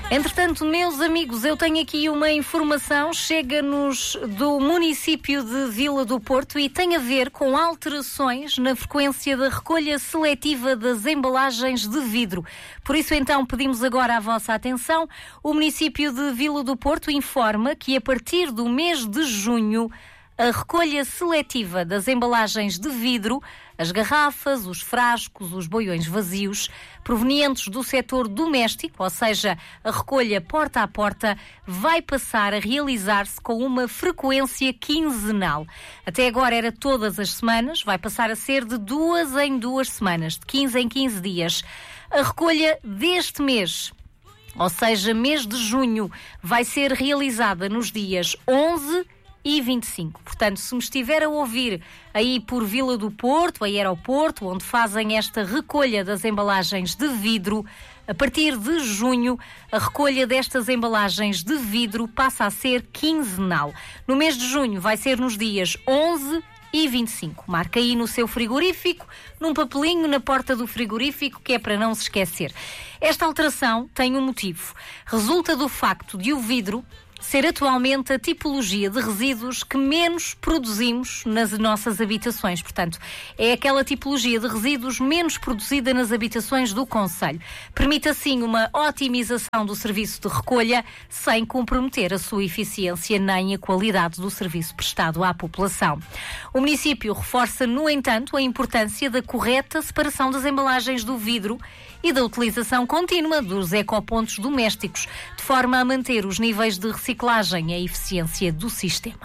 Entretanto, meus amigos, eu tenho aqui uma informação, chega-nos do município de Vila do Porto e tem a ver com alterações na frequência da recolha seletiva das embalagens de vidro. Por isso, então, pedimos agora a vossa atenção. O município de Vila do Porto informa que a partir do mês de junho, a recolha seletiva das embalagens de vidro, as garrafas, os frascos, os boiões vazios, provenientes do setor doméstico, ou seja, a recolha porta a porta, vai passar a realizar-se com uma frequência quinzenal. Até agora era todas as semanas, vai passar a ser de 2 em 2 semanas, de 15 em 15 dias. A recolha deste mês, ou seja, mês de junho, vai ser realizada nos dias 11 e 25. Portanto, se me estiver a ouvir aí por Vila do Porto, aí aeroporto, onde fazem esta recolha das embalagens de vidro, a partir de junho, a recolha destas embalagens de vidro passa a ser quinzenal. No mês de junho vai ser nos dias 11 e 25. Marca aí no seu frigorífico, num papelinho na porta do frigorífico, que é para não se esquecer. Esta alteração tem um motivo. Resulta do facto de o vidro ser atualmente a tipologia de resíduos que menos produzimos nas nossas habitações. Portanto, é aquela tipologia de resíduos menos produzida nas habitações do concelho. Permite, assim, uma otimização do serviço de recolha sem comprometer a sua eficiência nem a qualidade do serviço prestado à população. O município reforça, no entanto, a importância da correta separação das embalagens do vidro e da utilização contínua dos ecopontos domésticos, de forma a manter os níveis de reciclagem e a eficiência do sistema.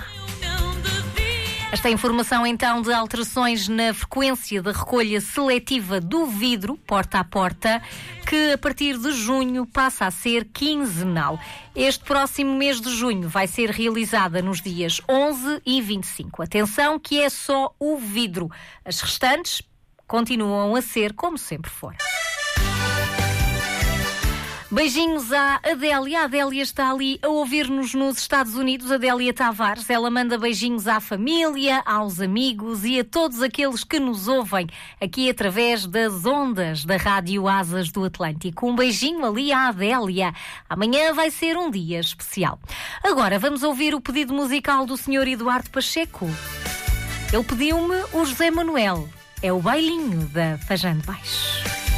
Esta informação, então, de alterações na frequência da recolha seletiva do vidro, porta a porta, que a partir de junho passa a ser quinzenal. Este próximo mês de junho vai ser realizada nos dias 11 e 25. Atenção que é só o vidro. As restantes continuam a ser como sempre foram. Beijinhos à Adélia. A Adélia está ali a ouvir-nos nos Estados Unidos. Adélia Tavares. Ela manda beijinhos à família, aos amigos e a todos aqueles que nos ouvem aqui através das ondas da Rádio Asas do Atlântico. Um beijinho ali à Adélia. Amanhã vai ser um dia especial. Agora vamos ouvir o pedido musical do Sr. Eduardo Pacheco. Ele pediu-me o José Manuel. É o bailinho da Fajã de Baixo.